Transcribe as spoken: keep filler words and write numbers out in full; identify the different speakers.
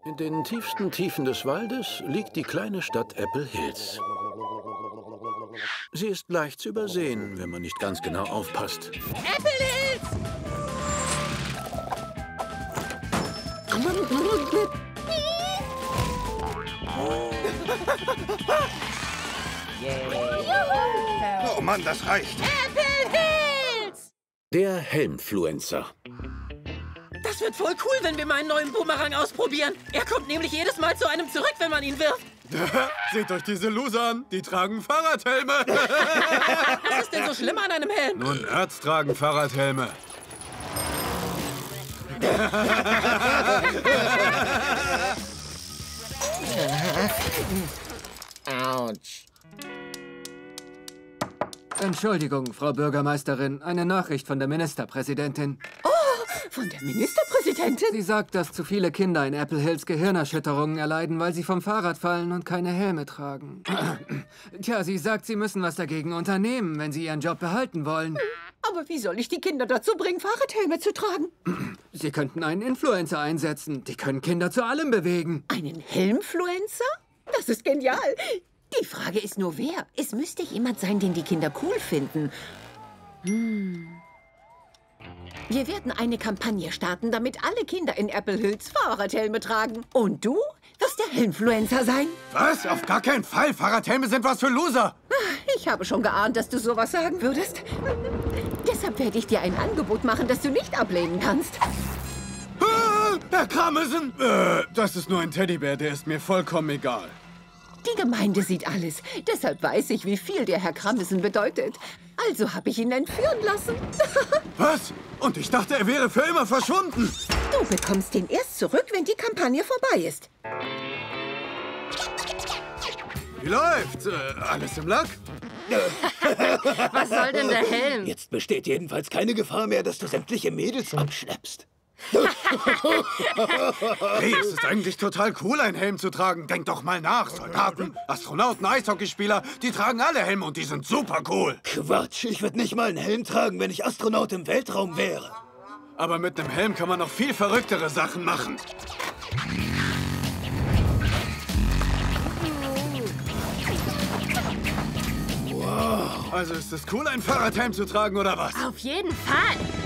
Speaker 1: In den tiefsten Tiefen des Waldes liegt die kleine Stadt Apple Hills. Sie ist leicht zu übersehen, wenn man nicht ganz genau aufpasst.
Speaker 2: Apple Hills!
Speaker 3: Oh Mann, das reicht.
Speaker 2: Apple Hills!
Speaker 1: Der Helmfluencer.
Speaker 2: Das wird voll cool, wenn wir meinen neuen Boomerang ausprobieren. Er kommt nämlich jedes Mal zu einem zurück, wenn man ihn wirft.
Speaker 4: Seht euch diese Loser an. Die tragen Fahrradhelme.
Speaker 2: Was ist denn so schlimm an einem Helm?
Speaker 4: Nur Nerds tragen Fahrradhelme.
Speaker 2: Autsch.
Speaker 5: Entschuldigung, Frau Bürgermeisterin. Eine Nachricht von der Ministerpräsidentin.
Speaker 2: Von der Ministerpräsidentin?
Speaker 5: Sie sagt, dass zu viele Kinder in Apple Hills Gehirnerschütterungen erleiden, weil sie vom Fahrrad fallen und keine Helme tragen. Tja, sie sagt, sie müssen was dagegen unternehmen, wenn sie ihren Job behalten wollen.
Speaker 2: Aber wie soll ich die Kinder dazu bringen, Fahrradhelme zu tragen?
Speaker 5: Sie könnten einen Influencer einsetzen. Die können Kinder zu allem bewegen.
Speaker 2: Einen Helmfluencer? Das ist genial. Die Frage ist nur, wer? Es müsste jemand sein, den die Kinder cool finden. Hm. Wir werden eine Kampagne starten, damit alle Kinder in Apple Hills Fahrradhelme tragen. Und du wirst der Helmfluencer sein.
Speaker 4: Was? Auf gar keinen Fall. Fahrradhelme sind was für Loser.
Speaker 2: Ich habe schon geahnt, dass du sowas sagen würdest. Deshalb werde ich dir ein Angebot machen, das du nicht ablehnen kannst.
Speaker 4: Ah, Herr Kramesen! Äh, das ist nur ein Teddybär, der ist mir vollkommen egal.
Speaker 2: Die Gemeinde sieht alles. Deshalb weiß ich, wie viel der Herr Kramesen bedeutet. Also habe ich ihn entführen lassen.
Speaker 4: Was? Und ich dachte, er wäre für immer verschwunden.
Speaker 2: Du bekommst ihn erst zurück, wenn die Kampagne vorbei ist.
Speaker 4: Wie läuft's? Äh, alles im Lack?
Speaker 2: Was soll denn der Helm?
Speaker 6: Jetzt besteht jedenfalls keine Gefahr mehr, dass du sämtliche Mädels abschleppst.
Speaker 4: Hey, es ist eigentlich total cool, einen Helm zu tragen. Denk doch mal nach. Soldaten, Astronauten, Eishockeyspieler, die tragen alle Helme und die sind super cool.
Speaker 6: Quatsch, ich würde nicht mal einen Helm tragen, wenn ich Astronaut im Weltraum wäre.
Speaker 4: Aber mit einem Helm kann man noch viel verrücktere Sachen machen. Wow. Also ist es cool, einen Fahrradhelm zu tragen, oder was?
Speaker 2: Auf jeden Fall.